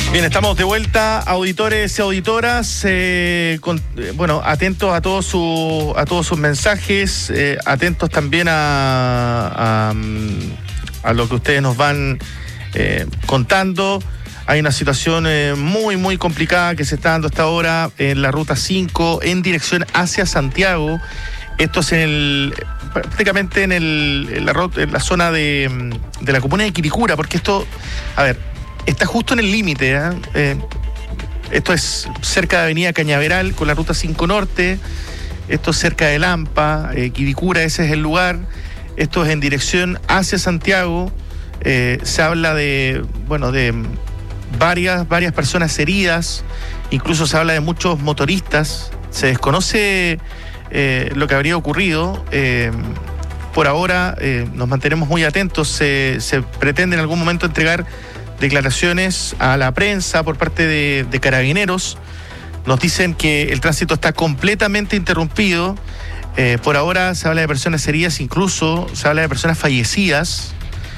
Bien, estamos de vuelta, auditores y auditoras, atentos a todos sus mensajes, atentos también a lo que ustedes nos van contando. Hay una situación muy, muy complicada que se está dando hasta ahora en la Ruta 5 en dirección hacia Santiago. Esto es prácticamente en la zona de la comuna de Quilicura, porque esto, está justo en el límite. Esto es cerca de Avenida Cañaveral con la Ruta 5 Norte. Esto es cerca de Lampa, Quilicura, ese es el lugar. Esto es en dirección hacia Santiago. Se habla de varias personas heridas. Incluso se habla de muchos motoristas. Se desconoce lo que habría ocurrido. Por ahora nos mantenemos muy atentos. Se pretende en algún momento entregar declaraciones a la prensa por parte de Carabineros. Nos dicen que el tránsito está completamente interrumpido. Por ahora se habla de personas heridas, incluso se habla de personas fallecidas.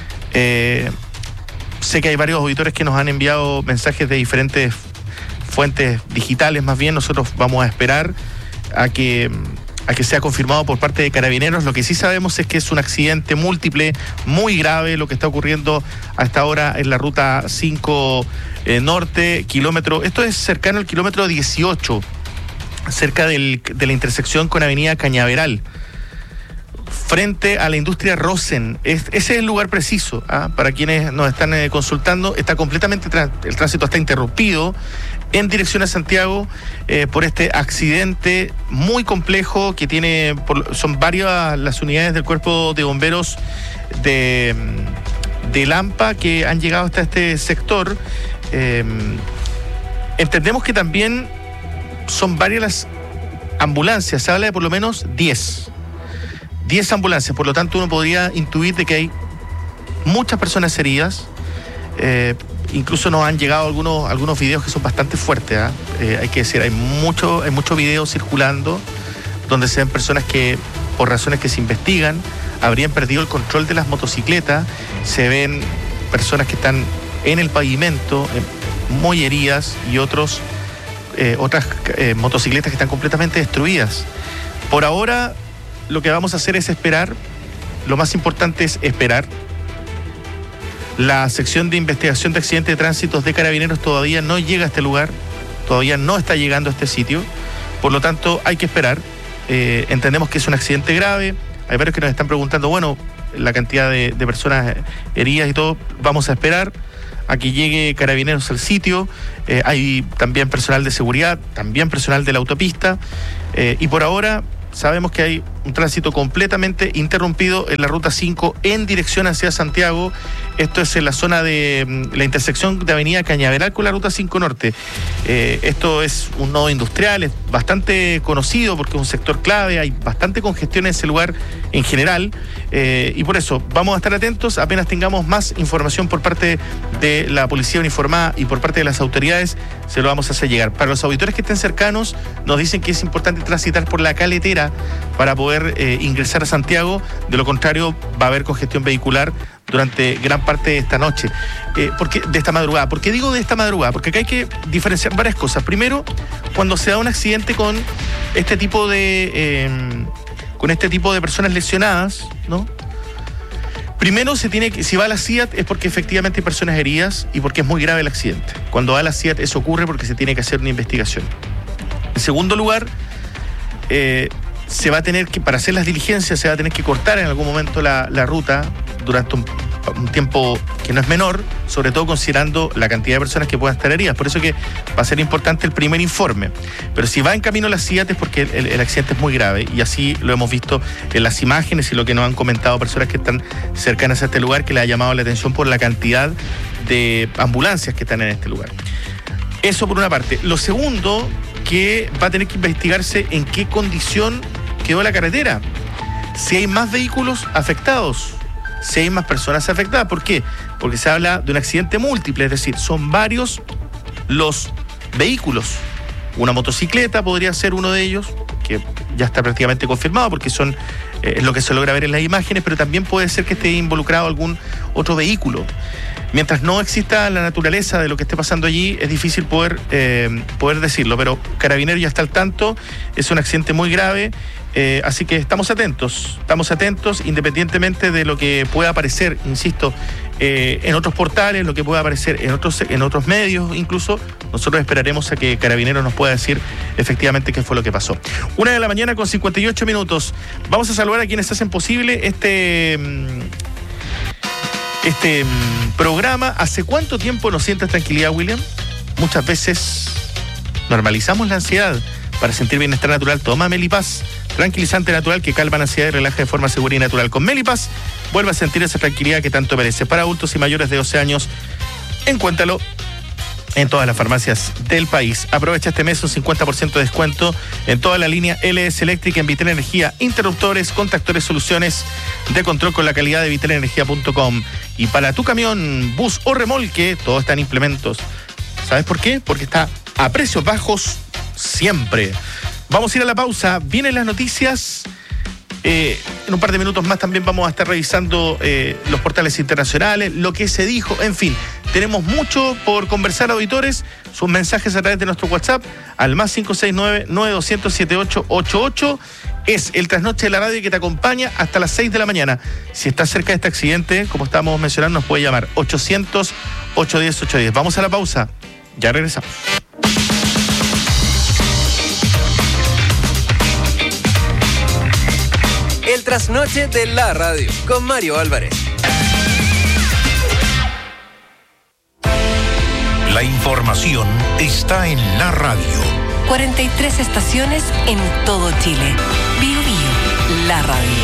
Sé que hay varios auditores que nos han enviado mensajes de diferentes fuentes digitales. Más bien nosotros vamos a esperar a que sea confirmado por parte de Carabineros. Lo que sí sabemos es que es un accidente múltiple muy grave lo que está ocurriendo hasta ahora en la Ruta 5 Norte, kilómetro. Esto es cercano al kilómetro 18, cerca de la intersección con Avenida Cañaveral, frente a la industria Rosen. Ese es el lugar preciso, para quienes nos están consultando. Está completamente, el tránsito está interrumpido en dirección a Santiago por este accidente muy complejo que tiene, son varias las unidades del Cuerpo de Bomberos de Lampa que han llegado hasta este sector. Entendemos que también son varias las ambulancias, se habla de por lo menos 10 ambulancias, por lo tanto uno podría intuir de que hay muchas personas heridas. Incluso nos han llegado algunos videos que son bastante fuertes, hay que decir, hay mucho video circulando donde se ven personas que, por razones que se investigan, habrían perdido el control de las motocicletas. Se ven personas que están en el pavimento muy heridas y otras motocicletas que están completamente destruidas. Por ahora lo que vamos a hacer es esperar. Lo más importante es esperar. La sección de investigación de accidentes de tránsito de Carabineros todavía no llega a este lugar, todavía no está llegando a este sitio, por lo tanto hay que esperar. Entendemos que es un accidente grave. Hay varios que nos están preguntando, la cantidad de personas heridas y todo. Vamos a esperar a que llegue Carabineros al sitio. Hay también personal de seguridad, también personal de la autopista, y por ahora sabemos que hay un tránsito completamente interrumpido en la Ruta 5 en dirección hacia Santiago. Esto es en la zona de la intersección de Avenida Cañaveral con la Ruta 5 Norte. Esto es un nodo industrial, es bastante conocido porque es un sector clave, hay bastante congestión en ese lugar en general, y por eso vamos a estar atentos. Apenas tengamos más información por parte de la policía uniformada y por parte de las autoridades, se lo vamos a hacer llegar. Para los auditores que estén cercanos, nos dicen que es importante transitar por la caletera para poder ingresar a Santiago. De lo contrario, va a haber congestión vehicular durante gran parte de esta noche, de esta madrugada. ¿Por qué digo de esta madrugada? Porque acá hay que diferenciar varias cosas. Primero, cuando se da un accidente con este tipo de personas lesionadas, ¿no? Primero si va a la CIAT es porque efectivamente hay personas heridas y porque es muy grave el accidente. Cuando va a la CIAT eso ocurre porque se tiene que hacer una investigación. En segundo lugar, se va a tener que, para hacer las diligencias, se va a tener que cortar en algún momento la ruta durante un tiempo que no es menor, sobre todo considerando la cantidad de personas que puedan estar heridas. Por eso que va a ser importante el primer informe. Pero si va en camino a la CIAT es porque el accidente es muy grave, y así lo hemos visto en las imágenes y lo que nos han comentado personas que están cercanas a este lugar, que les ha llamado la atención por la cantidad de ambulancias que están en este lugar. Eso por una parte. Lo segundo, que va a tener que investigarse en qué condición quedó la carretera, si hay más vehículos afectados, si hay más personas afectadas. ¿Por qué? Porque se habla de un accidente múltiple, es decir, son varios los vehículos. Una motocicleta podría ser uno de ellos, que ya está prácticamente confirmado porque es lo que se logra ver en las imágenes, pero también puede ser que esté involucrado algún otro vehículo. mientras no exista la naturaleza de lo que esté pasando allí, es difícil poder decirlo, pero Carabineros ya está al tanto, es un accidente muy grave, así que estamos atentos, independientemente de lo que pueda aparecer, insisto, en otros portales, lo que pueda aparecer en otros medios, incluso nosotros esperaremos a que Carabineros nos pueda decir efectivamente qué fue lo que pasó. 1:00 con 58 minutos. Vamos a saludar a quienes hacen posible este programa. ¿Hace cuánto tiempo no sientes tranquilidad, William? Muchas veces normalizamos la ansiedad. Para sentir bienestar natural, toma Melipaz, tranquilizante natural que calma la ansiedad y relaja de forma segura y natural. Con Melipaz, vuelve a sentir esa tranquilidad que tanto merece. Para adultos y mayores de 12 años, encuéntralo en todas las farmacias del país. Aprovecha este mes un 50% de descuento en toda la línea LS Electric en Vitel Energía, interruptores, contactores, soluciones de control con la calidad de vitelenergia.com. Y para tu camión, bus o remolque, todo está en implementos. ¿Sabes por qué? Porque está a precios bajos siempre. Vamos a ir a la pausa. Vienen las noticias. En un par de minutos más también vamos a estar revisando los portales internacionales, lo que se dijo, en fin. Tenemos mucho por conversar, auditores. Sus mensajes a través de nuestro WhatsApp al más 569-9200-7888. Es el trasnoche de la radio que te acompaña hasta las 6 de la mañana. Si estás cerca de este accidente, como estábamos mencionando, nos puede llamar 800-810-810. Vamos a la pausa. Ya regresamos. El trasnoche de la radio con Mario Álvarez. La información está en la radio. 43 estaciones en todo Chile. Bio Bio, la radio.